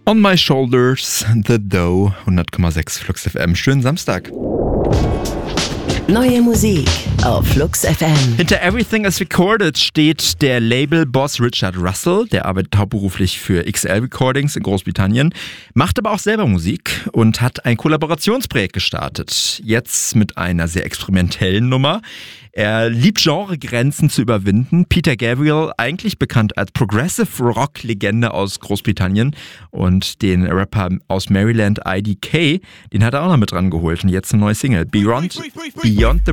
On My Shoulders, The Dough, 100,6 Flux FM. Schönen Samstag. Neue Musik auf Flux FM. Hinter Everything is Recorded steht der Labelboss Richard Russell. Der arbeitet hauptberuflich für XL Recordings in Großbritannien, macht aber auch selber Musik und hat ein Kollaborationsprojekt gestartet. Jetzt mit einer sehr experimentellen Nummer. Er liebt Genregrenzen zu überwinden. Peter Gabriel, eigentlich bekannt als Progressive Rock-Legende aus Großbritannien, und den Rapper aus Maryland IDK, den hat er auch noch mit dran geholt. Und jetzt eine neue Single, Beyond the